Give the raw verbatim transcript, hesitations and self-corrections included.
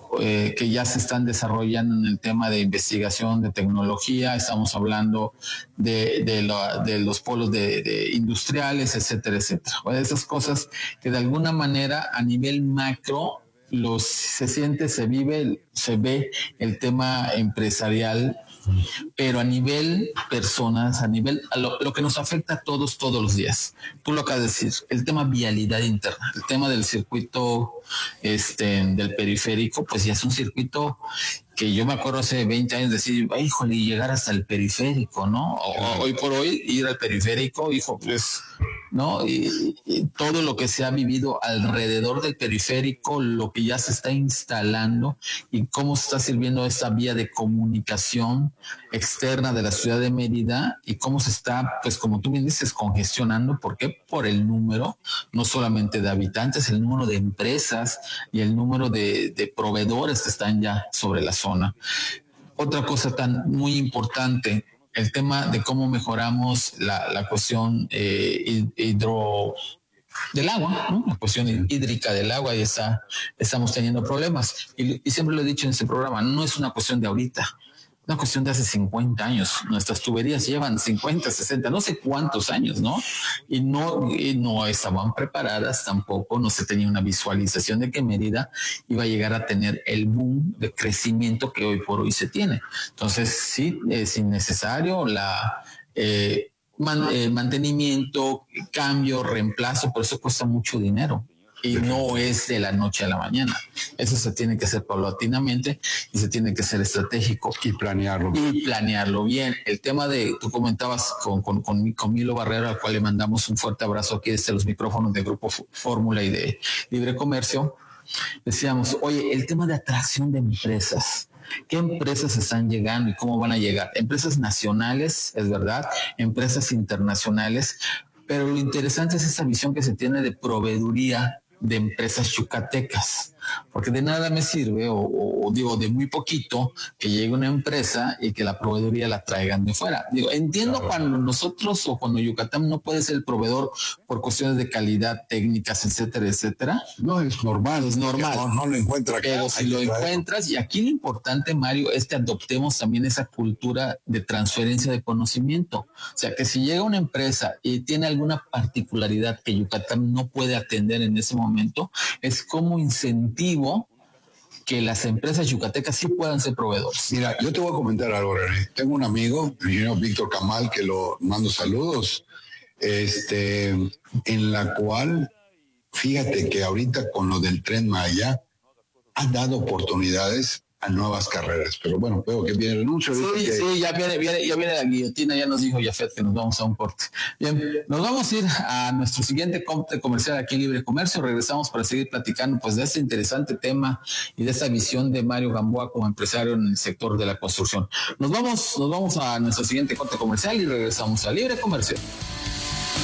eh, que ya se están desarrollando en el tema de investigación de tecnología. Estamos hablando de, de, la, de los polos de, de industriales, etcétera, etcétera. Bueno, esas cosas que de alguna manera a nivel macro los, se siente, se vive, se ve el tema empresarial, pero a nivel personas, a nivel, a lo, lo que nos afecta a todos todos los días. Tú lo acabas de decir, el tema vialidad interna, el tema del circuito este, del periférico, pues ya es un circuito que yo me acuerdo hace veinte años decir, híjole, llegar hasta el periférico, ¿no? O, hoy por hoy ir al periférico, hijo, pues, ¿no? Y, y todo lo que se ha vivido alrededor del periférico, lo que ya se está instalando y cómo se está sirviendo esta vía de comunicación externa de la ciudad de Mérida y cómo se está, pues como tú bien dices, congestionando. ¿Por qué? Por el número, no solamente de habitantes, el número de empresas y el número de, de proveedores que están ya sobre la zona. Otra cosa tan muy importante, el tema de cómo mejoramos la, la cuestión eh, hidro del agua, ¿no? La cuestión hídrica del agua, y está, estamos teniendo problemas. Y, y siempre lo he dicho en este programa, no es una cuestión de ahorita, una cuestión de hace cincuenta años. Nuestras tuberías llevan cincuenta, sesenta, no sé cuántos años, ¿no? Y no, y no estaban preparadas tampoco, no se tenía una visualización de que Mérida iba a llegar a tener el boom de crecimiento que hoy por hoy se tiene. Entonces, sí, es innecesario la... Eh, man, eh, mantenimiento, cambio, reemplazo, por eso cuesta mucho dinero. Y no es de la noche a la mañana. Eso se tiene que hacer paulatinamente y se tiene que ser estratégico. Y planearlo. Y planearlo bien. El tema de, tú comentabas con, con, con, con Milo Barrera, al cual le mandamos un fuerte abrazo aquí desde los micrófonos de Grupo Fórmula y de Libre Comercio. Decíamos, oye, el tema de atracción de empresas. ¿Qué empresas están llegando y cómo van a llegar? Empresas nacionales, es verdad, empresas internacionales, pero lo interesante es esa visión que se tiene de proveeduría de empresas yucatecas, porque de nada me sirve, o, o digo, de muy poquito, que llegue una empresa y que la proveeduría la traigan de fuera. Digo, entiendo claro. Cuando nosotros o cuando Yucatán no puede ser el proveedor por cuestiones de calidad, técnicas, etcétera, etcétera. No, es normal. Es normal. No, no lo encuentra acá. Pero si lo encuentras, y aquí lo importante, Mario, es que adoptemos también esa cultura de transferencia de conocimiento. O sea, que si llega una empresa y tiene alguna particularidad que Yucatán no puede atender en ese momento, es como incentivo que las empresas yucatecas sí puedan ser proveedores. Mira, yo te voy a comentar algo, René. Tengo un amigo, el ingeniero Víctor Camal, que lo mando saludos, este, en la cual, fíjate que ahorita con lo del Tren Maya, ha dado oportunidades a nuevas carreras, pero bueno, veo que viene el anuncio. Sí, que... sí, ya viene, viene, ya viene la guillotina, ya nos dijo Jafet que nos vamos a un corte. Bien, nos vamos a ir a nuestro siguiente corte comercial aquí en Libre Comercio. Regresamos para seguir platicando pues de este interesante tema y de esta visión de Mario Gamboa como empresario en el sector de la construcción. Nos vamos, nos vamos a nuestro siguiente corte comercial y regresamos a Libre Comercio.